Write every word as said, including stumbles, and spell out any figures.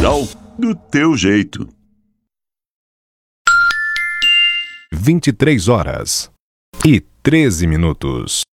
Rural do teu jeito. vinte e três horas e treze minutos.